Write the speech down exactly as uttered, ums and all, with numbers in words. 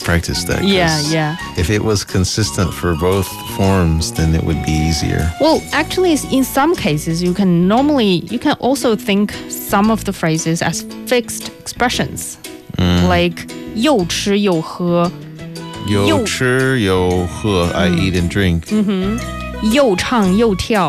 practice that. Yeah, yeah. If it was consistent for both forms, then it would be easier. Well, actually, in some cases, you can normally, you can also think some of the phrases as fixed expressions. Mm. Like, 又吃又喝. 有吃有喝, I eat and drink. 又唱又跳